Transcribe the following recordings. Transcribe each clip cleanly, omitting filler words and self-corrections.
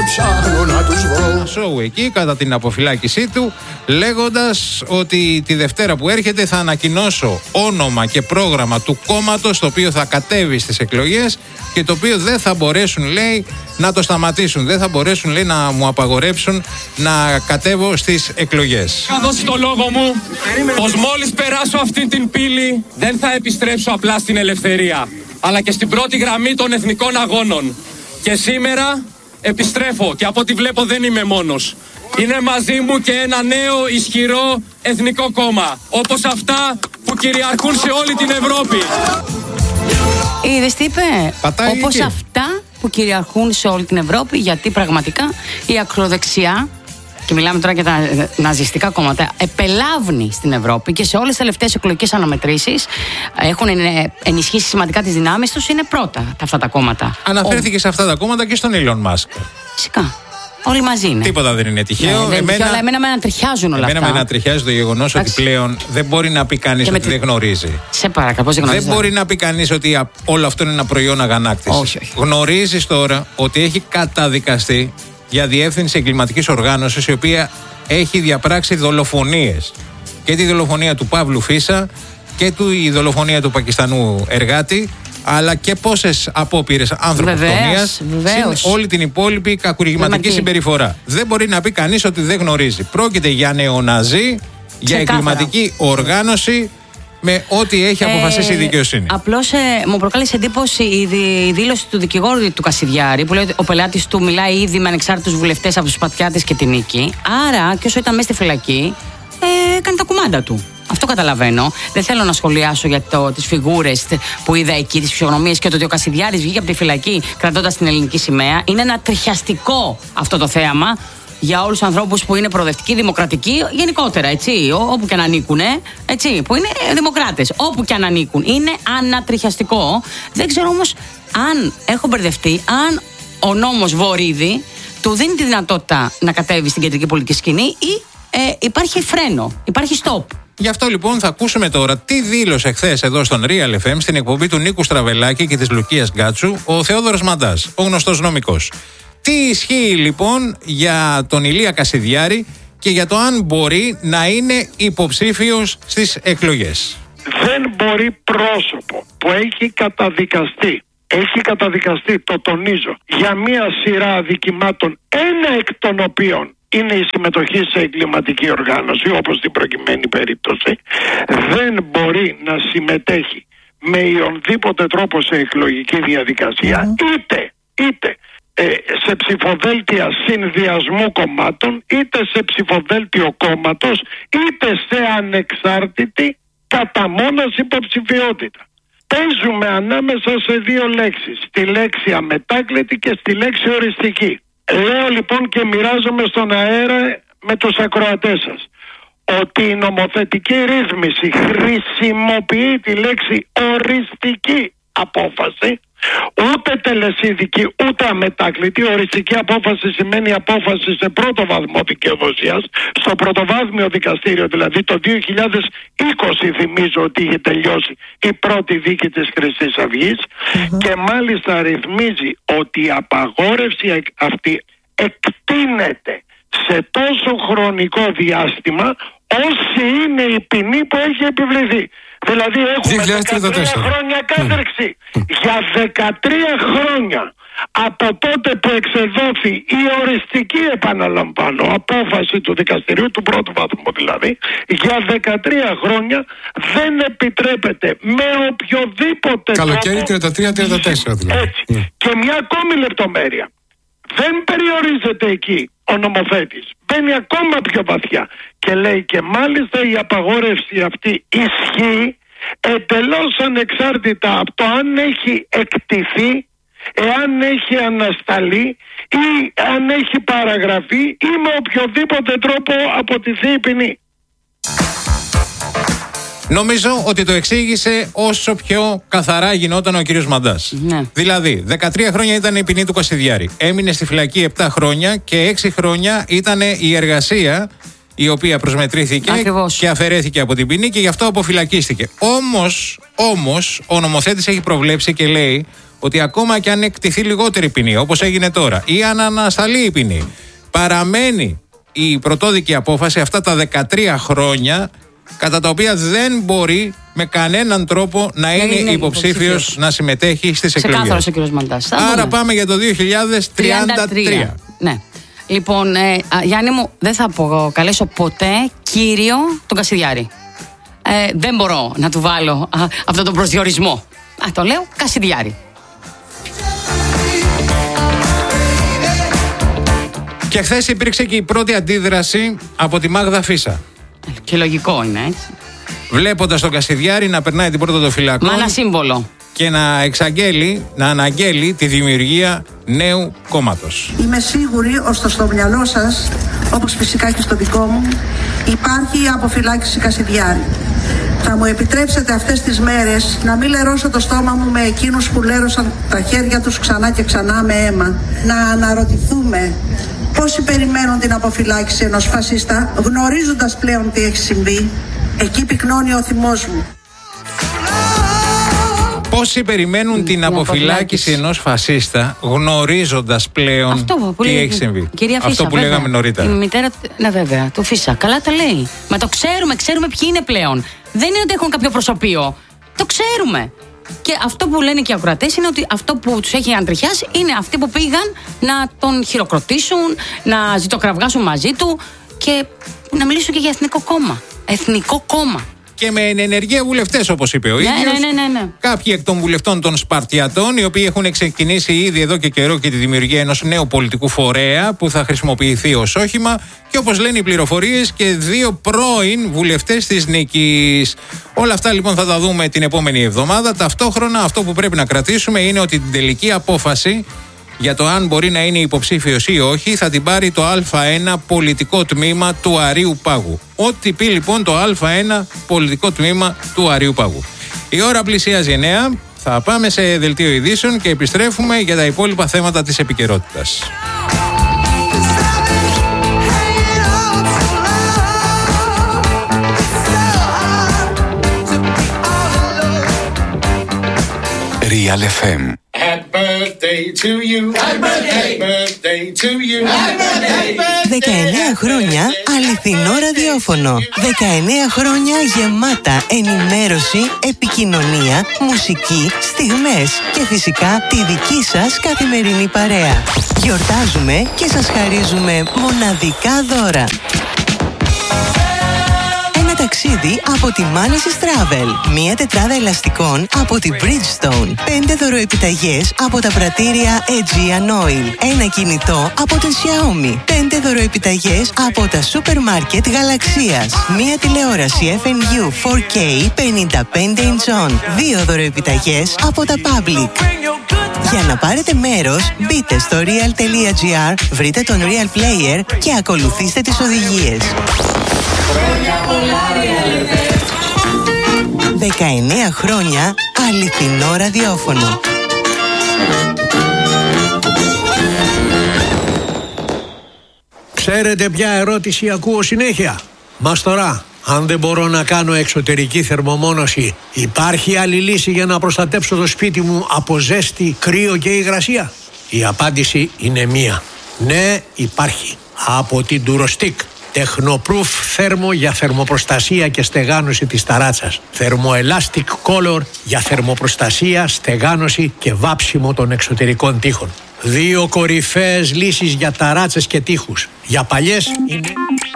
ψάχνω να τους βρω. Σοου εκεί κατά την αποφυλάκησή του, λέγοντας ότι τη Δευτέρα που έρχεται θα ανακοινώσω όνομα και πρόγραμμα του κόμματος το οποίο θα κατέβει στις εκλογές και το οποίο δεν θα μπορέσουν, λέει, να το σταματήσουν. Δεν θα μπορέσουν, λέει, να μου απαγορέψουν να κατέβω στις εκλογές. Θα δώσει το λόγο μου πως μόλις περάσω αυτή την πύλη δεν θα επιστρέψω απλά στην ελευθερία, αλλά και στην πρώτη γραμμή των εθνικών αγώνων. Και σήμερα επιστρέφω και από ό,τι βλέπω δεν είμαι μόνος. Είναι μαζί μου και ένα νέο ισχυρό εθνικό κόμμα, όπως αυτά που κυριαρχούν σε όλη την Ευρώπη. Είδες τι είπε? Όπως αυτά που κυριαρχούν σε όλη την Ευρώπη, γιατί πραγματικά η ακροδεξιά, και μιλάμε τώρα για τα ναζιστικά κόμματα, επελάβνει στην Ευρώπη και σε όλες τις τελευταίες εκλογικές αναμετρήσεις έχουν ενισχύσει σημαντικά τις δυνάμεις τους, είναι πρώτα αυτά τα κόμματα. Αναφέρθηκε σε αυτά τα κόμματα και στον Elon Musk. Φυσικά. Όλοι μαζί είναι. Τίποτα δεν είναι τυχαίο. Εμένα με ανατριχιάζουν όλα αυτά. Εμένα με ανατριχιάζει το γεγονός ότι πλέον δεν μπορεί να πει κανείς ότι δεν γνωρίζει. Σε παρακαλώ, πώς δεν γνωρίζει? Δεν μπορεί να πει κανείς ότι όλο αυτό είναι ένα προϊόν αγανάκτησης. Όχι. Γνωρίζεις τώρα ότι έχει καταδικαστεί για διεύθυνση εγκληματικής οργάνωσης η οποία έχει διαπράξει δολοφονίες. Και τη δολοφονία του Παύλου Φίσα και η δολοφονία του Πακιστανού εργάτη, αλλά και πόσες απόπειρες ανθρωποκτονίας, συν όλη την υπόλοιπη κακουργηματική συμπεριφορά. Δεν μπορεί να πει κανείς ότι δεν γνωρίζει. Πρόκειται για νεοναζί, για εγκληματική οργάνωση, με ό,τι έχει αποφασίσει η δικαιοσύνη. Απλώς μου προκάλεσε εντύπωση η δήλωση του δικηγόρου του Κασιδιάρη, που λέει ότι ο πελάτης του μιλάει ήδη με ανεξάρτητους βουλευτές από τους Σπατιάτες και την Νίκη. Άρα, και όσο ήταν μέσα στη φυλακή, έκανε τα κουμάντα του. Αυτό καταλαβαίνω. Δεν θέλω να σχολιάσω για τις φιγούρες που είδα εκεί, τις φυσιογνωμίες και το ότι ο Κασιδιάρης βγήκε από τη φυλακή κρατώντας την ελληνική σημαία. Είναι ένα τριχιαστικό αυτό το θέαμα για όλους τους ανθρώπους που είναι προοδευτικοί, δημοκρατικοί, γενικότερα, έτσι, όπου και αν ανήκουν, έτσι, που είναι δημοκράτες, όπου και αν ανήκουν. Είναι ανατριχιαστικό. Δεν ξέρω όμως αν έχω μπερδευτεί, αν ο νόμος Βορίδη του δίνει τη δυνατότητα να κατέβει στην κεντρική πολιτική σκηνή ή υπάρχει φρένο, υπάρχει stop. Γι' αυτό λοιπόν θα ακούσουμε τώρα τι δήλωσε χθες εδώ στον Real FM στην εκπομπή του Νίκου Στραβελάκη και της Λουκίας Γκάτσου ο Θεόδωρος Μαντάς, ο γνωστός νομικός. Τι ισχύει λοιπόν για τον Ηλία Κασιδιάρη και για το αν μπορεί να είναι υποψήφιος στις εκλογές. Δεν μπορεί πρόσωπο που έχει καταδικαστεί, το τονίζω, για μία σειρά αδικημάτων, ένα εκ των οποίων είναι η συμμετοχή σε εγκληματική οργάνωση, όπως στην προκειμένη περίπτωση, δεν μπορεί να συμμετέχει με οποιονδήποτε τρόπο σε εκλογική διαδικασία, είτε σε ψηφοδέλτια συνδυασμού κομμάτων, είτε σε ψηφοδέλτιο κόμματος, είτε σε ανεξάρτητη κατά μόνος υποψηφιότητα. Παίζουμε ανάμεσα σε δύο λέξεις, στη λέξη αμετάκλητη και στη λέξη οριστική. Λέω λοιπόν και μοιράζομαι στον αέρα με τους ακροατές σας ότι η νομοθετική ρύθμιση χρησιμοποιεί τη λέξη οριστική απόφαση, ούτε τελεσίδικη ούτε αμετάκλητη. Οριστική απόφαση σημαίνει απόφαση σε πρώτο βαθμό δικαιοδοσίας, στο πρωτοβάθμιο δικαστήριο, δηλαδή το 2020 θυμίζω ότι είχε τελειώσει η πρώτη δίκη της Χρυσής Αυγής, και μάλιστα ρυθμίζει ότι η απαγόρευση αυτή εκτείνεται σε τόσο χρονικό διάστημα όση είναι η ποινή που έχει επιβληθεί. Δηλαδή έχουμε 13 χρόνια κάθερξη. Για 13 χρόνια από τότε που εξεδόθη η οριστική, επαναλαμβάνω, απόφαση του δικαστηρίου, του πρώτου βαθμού δηλαδή, για 13 χρόνια δεν επιτρέπεται με οποιοδήποτε καλοκαίρι 33-34 δηλαδή. Έτσι. Και μια ακόμη λεπτομέρεια. Δεν περιορίζεται εκεί ο νομοθέτης. Μπαίνει ακόμα πιο βαθιά και λέει και μάλιστα η απαγόρευση αυτή ισχύει εντελώς ανεξάρτητα από το αν έχει εκτιθεί, εάν έχει ανασταλεί ή αν έχει παραγραφεί ή με οποιοδήποτε τρόπο αποτιθεί η ποινή. Νομίζω ότι το εξήγησε όσο πιο καθαρά γινόταν ο κύριος Μαντάς. Ναι. Δηλαδή, 13 χρόνια ήταν η ποινή του Κασιδιάρη. Έμεινε στη φυλακή 7 χρόνια και 6 χρόνια ήταν η εργασία η οποία προσμετρήθηκε και αφαιρέθηκε από την ποινή και γι' αυτό αποφυλακίστηκε. Όμως, ο νομοθέτης έχει προβλέψει και λέει ότι ακόμα και αν εκτιθεί λιγότερη ποινή, όπως έγινε τώρα, ή αν ανασταλεί η ποινή, παραμένει η πρωτόδικη απόφαση αυτά τα 13 χρόνια, κατά τα οποία δεν μπορεί με κανέναν τρόπο να είναι υποψήφιος να συμμετέχει στις εκλογές. Ξεκάθαρος ο κ. Μαντάς. Άρα πάμε για το 2033. Ναι. Λοιπόν, Γιάννη μου, δεν θα αποκαλέσω ποτέ κύριο τον Κασιδιάρη. Δεν μπορώ να του βάλω αυτόν τον προσδιορισμό. Το λέω Κασιδιάρη. Και χθες υπήρξε και η πρώτη αντίδραση από τη Μάγδα Φίσα. Και λογικό είναι, έτσι. Βλέποντας τον Κασιδιάρη να περνάει την πόρτα των φυλακών. Μα ένα σύμβολο. Και να αναγγέλει τη δημιουργία νέου κόμματος. Είμαι σίγουρη ώστε στο μυαλό σας, όπως φυσικά και στο δικό μου, υπάρχει η αποφυλάκηση Κασιδιάρη. Θα μου επιτρέψετε αυτές τις μέρες να μην λερώσω το στόμα μου με εκείνους που λέρωσαν τα χέρια τους ξανά και ξανά με αίμα. Να αναρωτηθούμε πόσοι περιμένουν την αποφυλάκηση ενός φασίστα, γνωρίζοντας πλέον τι έχει συμβεί. Εκεί πυκνώνει ο θυμός μου. Πόσοι περιμένουν την αποφυλάκηση ενός φασίστα, γνωρίζοντας πλέον τι έχει συμβεί. Κυρία Φίσα, αυτό που βέβαια, λέγαμε νωρίτερα. Η μητέρα, ναι, βέβαια, του Φίσα. Καλά τα λέει. Μα το ξέρουμε ποιοι είναι πλέον. Δεν είναι ότι έχουν κάποιο προσωπείο. Το ξέρουμε. Και αυτό που λένε και οι ακροατές είναι ότι αυτό που τους έχει αντριχιάσει είναι αυτοί που πήγαν να τον χειροκροτήσουν, να ζητοκραυγάσουν μαζί του και να μιλήσουν και για εθνικό κόμμα. Εθνικό κόμμα. Και με ενεργεία βουλευτές, όπως είπε ο ίδιος. Ναι. Κάποιοι εκ των βουλευτών των Σπαρτιατών, οι οποίοι έχουν ξεκινήσει ήδη εδώ και καιρό και τη δημιουργία ενός νέου πολιτικού φορέα που θα χρησιμοποιηθεί ως όχημα. Και όπως λένε οι πληροφορίες, και 2 πρώην βουλευτές της Νίκης. Όλα αυτά λοιπόν θα τα δούμε την επόμενη εβδομάδα. Ταυτόχρονα αυτό που πρέπει να κρατήσουμε είναι ότι την τελική απόφαση για το αν μπορεί να είναι υποψήφιος ή όχι θα την πάρει το Α1 πολιτικό τμήμα του Αρείου Πάγου. Ό,τι πει λοιπόν το Α1 πολιτικό τμήμα του Αρείου Πάγου. Η ώρα πλησιάζει 9, θα πάμε σε δελτίο ειδήσεων και επιστρέφουμε για τα υπόλοιπα θέματα της επικαιρότητας. Real FM. Happy birthday to you. Happy birthday to you. 19 χρόνια αληθινό ραδιόφωνο. 19 χρόνια γεμάτα ενημέρωση, επικοινωνία, μουσική, στιγμές και φυσικά τη δική σας καθημερινή παρέα. Γιορτάζουμε και σας χαρίζουμε μοναδικά δώρα. Ταξίδι από τη Manesis Travel. Μία τετράδα ελαστικών από την Bridgestone. 5 δωροεπιταγές από τα πρατήρια Aegean Oil. Ένα κινητό από την Xiaomi. 5 δωροεπιταγές από τα σούπερ μάρκετ Γαλαξίας. Μία τηλεόραση FNU 4K 55 inch on. 2 δωροεπιταγές από τα Public. Για να πάρετε μέρος, μπείτε στο real.gr, βρείτε τον Real Player και ακολουθήστε τις οδηγίες. 19 χρόνια αληθινό ραδιόφωνο. Ξέρετε ποια ερώτηση ακούω συνέχεια? Μαστορά, αν δεν μπορώ να κάνω εξωτερική θερμομόνωση, υπάρχει άλλη λύση για να προστατέψω το σπίτι μου από ζέστη, κρύο και υγρασία? Η απάντηση είναι μία. Ναι, υπάρχει. Από την Durostick. Technoproof θέρμο για θερμοπροστασία και στεγάνωση της ταράτσας. Thermoelastic Color για θερμοπροστασία, στεγάνωση και βάψιμο των εξωτερικών τοίχων. 2 κορυφαίες λύσεις για ταράτσες και τοίχους. Για παλιές είναι...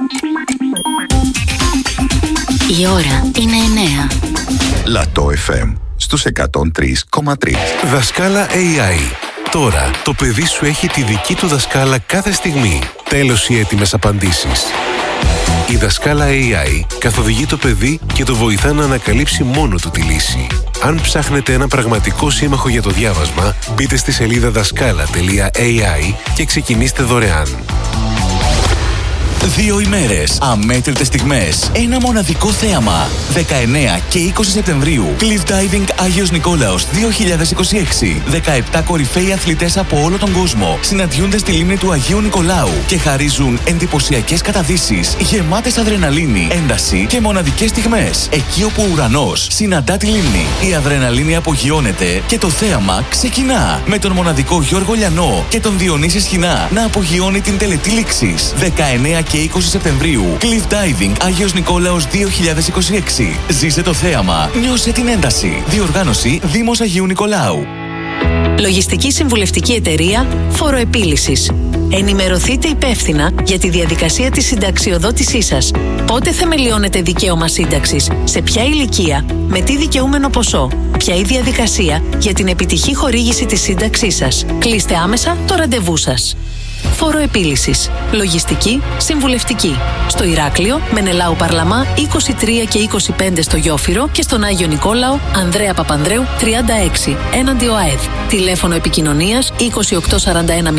Η ώρα είναι 9. Λατό FM στους 103,3. Δασκάλα AI. Τώρα το παιδί σου έχει τη δική του δασκάλα κάθε στιγμή. Τέλος οι έτοιμες απαντήσεις. Η δασκάλα AI καθοδηγεί το παιδί και το βοηθά να ανακαλύψει μόνο του τη λύση. Αν ψάχνετε ένα πραγματικό σύμμαχο για το διάβασμα, μπείτε στη σελίδα δασκάλα.ai και ξεκινήστε δωρεάν. 2 ημέρες, αμέτρητες στιγμές, ένα μοναδικό θέαμα. 19 και 20 Σεπτεμβρίου, Cliff Diving Άγιος Νικόλαος 2026. 17 κορυφαίοι αθλητές από όλο τον κόσμο συναντιούνται στη λίμνη του Αγίου Νικολάου και χαρίζουν εντυπωσιακές καταδύσεις γεμάτες αδρεναλίνη, ένταση και μοναδικές στιγμές. Εκεί όπου ο ουρανός συναντά τη λίμνη, η αδρεναλίνη απογειώνεται και το θέαμα ξεκινά. Με τον μοναδικό Γιώργο Λιανό και τον Διονύση Σχοινά να απογειώνει την τελετή λήξης. 19 και 20 Σεπτεμβρίου, Cliff Diving Άγιος Νικόλαος 2026. Ζήσε το θέαμα, νιώσε την ένταση. Διοργάνωση Δήμος Αγίου Νικολάου. Λογιστική συμβουλευτική εταιρεία Φοροεπίλυσης. Ενημερωθείτε υπεύθυνα για τη διαδικασία της συνταξιοδότησής σας. Πότε θεμελιώνεται δικαίωμα σύνταξης, σε ποια ηλικία, με τι δικαιούμενο ποσό, ποια η διαδικασία για την επιτυχή χορήγηση της σύνταξής σας. Κλείστε άμεσα το ραντεβού σας. Φοροεπίλυσης. Λογιστική συμβουλευτική. Στο Ηράκλειο, Μενελάου Παρλαμά 23 και 25 στο Γιόφυρο και στον Άγιο Νικόλαο, Ανδρέα Παπανδρέου 36, έναντι ΟΑΕΔ. Τηλέφωνο επικοινωνίας 28410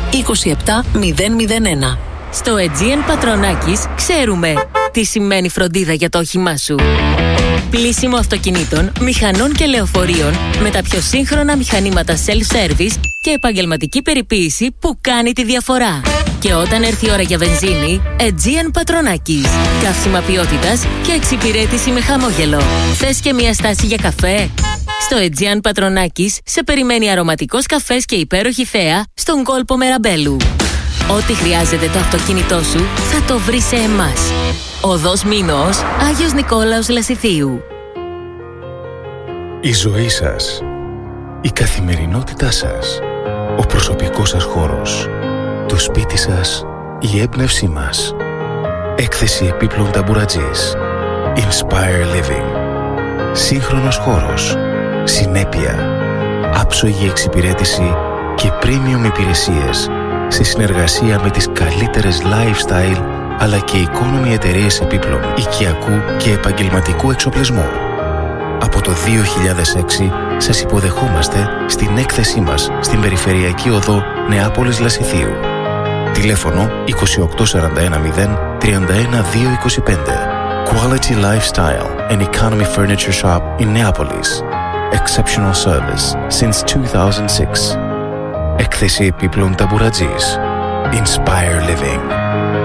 27001. Στο Aegean Πατρονάκης ξέρουμε τι σημαίνει φροντίδα για το όχημά σου. Πλύσιμο αυτοκινήτων, μηχανών και λεωφορείων με τα πιο σύγχρονα μηχανήματα self-service και επαγγελματική περιποίηση που κάνει τη διαφορά. Και όταν έρθει η ώρα για βενζίνη, Aegean Πατρονάκης. Καύσιμα ποιότητας και εξυπηρέτηση με χαμόγελο. Θες και μια στάση για καφέ? Στο Aegean Πατρονάκης σε περιμένει αρωματικός καφές και υπέροχη θέα στον κόλπο Μεραμπέλου. Ό,τι χρειάζεται το αυτοκίνητό σου θα το βρει σε εμάς. Οδός Μήνος, Άγιος Νικόλαος Λασιθίου. Η ζωή σας, η καθημερινότητά σας, ο προσωπικός σας χώρος, το σπίτι σας, η έμπνευσή μας. Έκθεση επίπλων ταμπουρατζής. Inspire Living. Σύγχρονος χώρος, συνέπεια, άψογη εξυπηρέτηση και premium υπηρεσίες σε συνεργασία με τις καλύτερες lifestyle αλλά και economy εταιρείες επίπλων οικιακού και επαγγελματικού εξοπλισμού. Από το 2006 σας υποδεχόμαστε στην έκθεσή μας στην Περιφερειακή Οδό Νεάπολης Λασιθίου. Τηλέφωνο 28410 31225. Quality Lifestyle and Economy Furniture Shop in Neapolis. Exceptional service since 2006. Έκθεση επίπλων ταμπουρατζής. Inspire Living.